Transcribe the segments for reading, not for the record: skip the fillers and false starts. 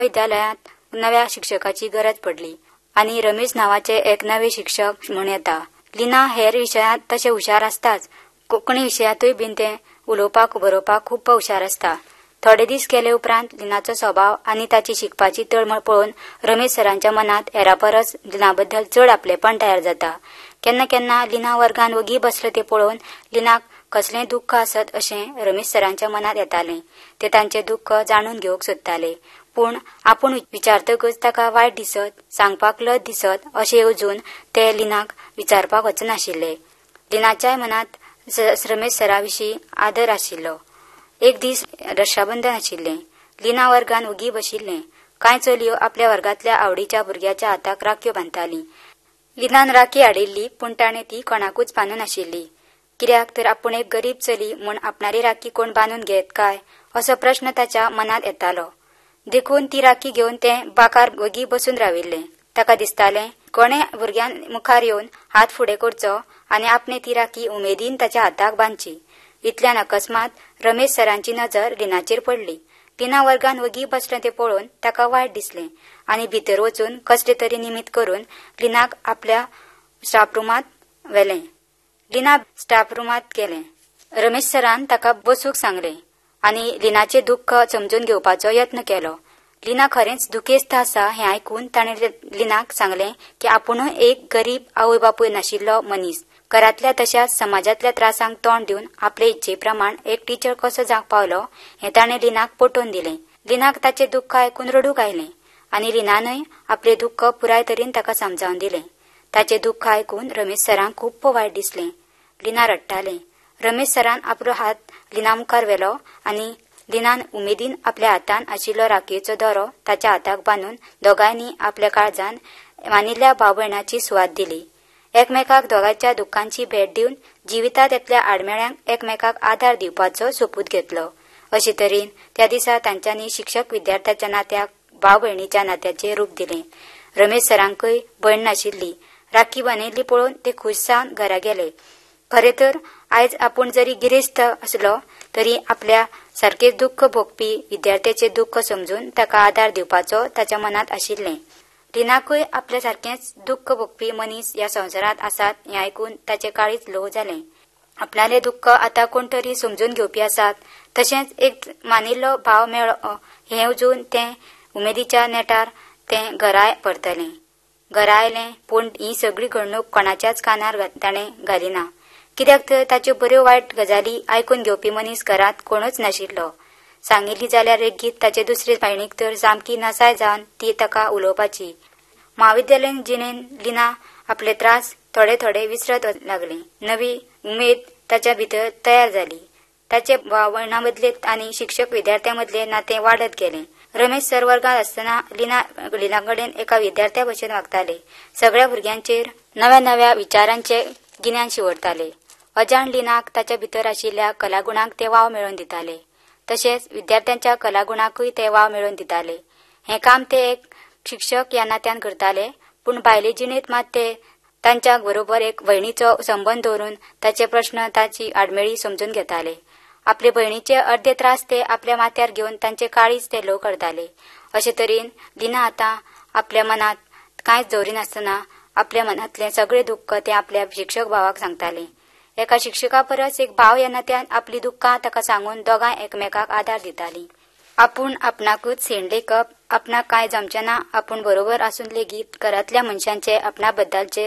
विद्यालयात नव्या शिक्षकाची गरज पडली आणि रमेश नावाचे एक नवे शिक्षक म्हूण येता. लिना हेर विशयांत तशें हुशार आसताच, कोंकणी विशयांतूय बीन ते उलोवपाक बरोवपाक खूब हुशार आसता. थोडे दीस गेले उपरांत लिनाचो स्वभाव आनी ताची शिकपाची तळमळ पळोवन रमेश सरांच्या मनात हेरा परस लिना बद्दल चड आपलेपण तयार जाता. केन्ना केन्ना लिना वर्गान वगी बसले ते पळोवन लिनाक कसलें दुख्ख आसत अशें रमेश सरांच्या मनात येतालें. ते तांचें दुख्ख जाणून घेवंक सोदताले, पूण आपूण विचारतकच ताका वायट दिसत, सांगपाक लज दिसत अशें अजून ते लिनाक विचारपाक वचनाशिल्ले. लिनाच्याय मनात रमेश सराविशीं आदर आशिल्लो. एक दीस रक्षाबंधन आशिल्लें. लिना वर्गान उगी बशिल्लें. कांय चलयो आपल्या वर्गांतल्या आवडीच्या भुरग्याच्या हाताक राखयो बांदतालीं. लिनान राखी हाडिल्ली, पूण ताणें ती कोणाकूच बांदूं नाशिल्ली. कित्याक तर आपूण एक गरीब चली म्हूण आपणारी राखी कोण बांदून घेत काय असो प्रश्न ताच्या मनात येतालो. देखून ती राखी घेवन तें बाकार वगी बसून राविल्लें. ताका दिसतालें कोणे भुरग्यान मुखार येवन हात फुडें करचो आनी आपणे ती राखी उमेदीन ताच्या हाताक बांदची. इतल्यान अकस्मात रमेश सरांची नजर लिनाचेर पडली. लिना वर्गान वगी बसलें तें पळोवन ताका वायट दिसलें आनी भितर वचून कसले तरी निमित्त करून लिनाक आपल्या स्टाफ रुमांत व्हेलें. लिना स्टाफ रुमांत गेलें. रमेश सरान ताका बसूंक सांगलें आनी लिनाचें दुख्ख समजून घेवपाचो यत्न केलो. लिना खरेंच दुखेस्त आसा हें आयकून ताणें लिनाक सांगलें की आपुणूय एक गरीब आवय बापूय नाशिल्लो मनीस, घरांतल्या तशाच समाजांतल्या त्रासांक तोंड दिवन आपले इच्छे प्रमाण एक टिचर कसो जावंक पावलो हें ताणें लिनाक पटोवन दिलें. लिनाक ताचें दुख्ख आयकून रडूंक आयलें आनी लिनानय आपलें दुख्ख पुराय तरेन ताका समजावन दिलें. ताचें दुख्ख आयकून रमेश सरांक खूब वायट दिसलें. लिना रडटालें. रमेश सरान आपलो हात लिना मुखार व्हेलो आनी लिनान उमेदीन आपल्या हातान आशिल्लो राखयेचो दोरो ताच्या हाताक बांदून दोगांयनी आपल्या काळजान मानिल्ल्या भाव भयणाची सुवात दिली. एकमेकाक दोगांच्या दुख्खांची भेट दिवन जिवितांत येतल्या आडमेळ्यांक एकमेकाक आदार दिवपाचो सोपूत घेतलो. अशे तरेन त्या दिसा तांच्यांनी शिक्षक विद्यार्थ्याच्या नात्याक भाव भयणीच्या नात्याचें रूप दिलें. रमेश सरांकय भयण नाशिल्ली. राखी बांदिल्ली पळोवन ते खूश जावन घरा गेले. खरें तर आयज आपूण जरी गिरेस्त आसलो तरी आपल्या सारकेच दुख्ख भोगपी विद्यार्थ्याचें दुख्ख समजून ताका आदार दिवपाचो ताच्या मनात आशिल्लें. लिनाकूय आपल्या सारकेंच दुख्ख भोगपी मनीस ह्या संवसारांत आसात हें आयकून ताचें काळीज ल्हव जालें. आपणालें दुख्ख आतां कोण तरी समजून घेवपी आसात तशेंच एक मानिल्लो भाव मेळ्ळो हें अजून तें उमेदीच्या नेटार तें घरा परतलें. घरा आयलें पूण ही सगळी घडणूक कोणाच्याच कानार ताणें घालिना. कित्याक तर ताच्यो बऱ्यो वायट गजाली आयकून घेवपी मनीस घरांत कोणूच नाशिल्लो. सांगिल्ली जाल्यार लेगीत ताचे दुसरे भयणीक तर सामकी नासाय जावन ती ताका उलोवपाची. महाविद्यालयीन जिणेन लिना आपले त्रास थोडे थोडे विसरत लागले. नवी उमेद ताच्या भितर तयार जाली. ताचे भाव भयणा मदले आनी शिक्षक विद्यार्थ्यां मदलें नातें वाडत गेलें. रमेश सर वर्गांत आसतना लिना कडेन एका विद्यार्थ्या भशेन वागताले. सगळ्या भुरग्यांचेर नव्या नव्या विचारांचे गिन्यान शिवरताले. अजाण लिनाक ताच्या भितर आशिल्ल्या कलागुणांक ते वाव मेळोवन दिताले. तशेंच विद्यार्थ्यांच्या कलागुणांकूय ते वाव मेळोवन दिताले. हें काम ते एक शिक्षक ह्या नात्यान करताले, पूण भायले जिणेंत मात ते तांच्या बरोबर एक भयणीचो संबंद दवरून ताचे प्रश्न ताची आडमेळी समजून घेताले. आपले भयणीचे अर्धे त्रास ते आपल्या माथ्यार घेवन तांचे काळीज ते ल्हव करताले. अशे तरेन लिना आतां आपल्या मनात कांयच दवरिनासतना आपल्या मनांतलें सगळें दुख्ख ते आपल्या शिक्षक भावाक सांगताले. एका शिक्षका परस एक भाव ह्या नात्यान आपली दुख्खां ताका सांगून दोगांय एकमेकाक आदार दितालीं. आपूण आपणाकूच सेण लेखप, आपणाक कांय जमचें ना आपूण बरोबर आसून लेगीत घरांतल्या मनशांचे आपणा बद्दलचे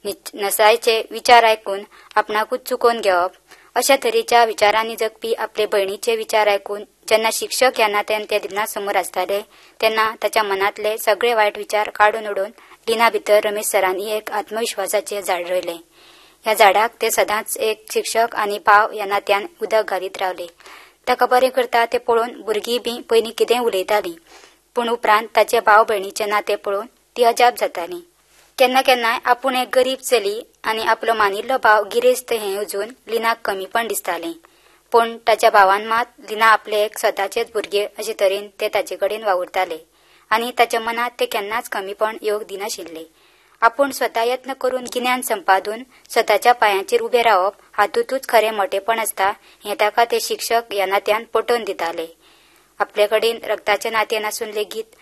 नसायचे विचार आयकून आपणाकूच चुकोवन घेवप, अशा तरेच्या विचारांनी जगपी आपले भयणीचे विचार आयकून जेन्ना शिक्षक ह्या नात्यान ते लिना समोर आसताले तेन्ना ताच्या मनांतले सगळे वायट विचार काडून उडोवन लिना भितर रमेश सरांनी एक आत्मविश्वासाचें झाड रोयलें. ह्या झाडाक ते सदांच एक शिक्षक आनी भाव ह्या नात्यान उदक घालीत रावले. ताका बरें करता ते पळोवन भुरगीं बी पयलीं कितें उलयतालीं, पूण उपरांत ताचे भाव भयणीचें नातें पळोवन ती अजाप जातालीं. केन्ना केन्नाय आपूण एक गरीब चली आनी आपलो मानिल्लो भाव गिरेस्त हें अजून लिनाक कमीपण दिसतालें. पूण ताच्या भावान मात लिना आपले एक स्वताचेच भुरगे अशे तरेन ते ताचे कडेन वावुरताले आनी ताच्या मनात ते केन्नाच कमीपण येवंक दिनाशिल्ले. आपूण स्वता यत्न करून गिन्यान संपादून स्वताच्या पांयाचेर उबें रावप हातूंतूच खरें मोठेपण आसता हें ताका ते शिक्षक ह्या नात्यान पटोवन दिताले. आपले कडेन रक्ताचे नातें नासून लेगीत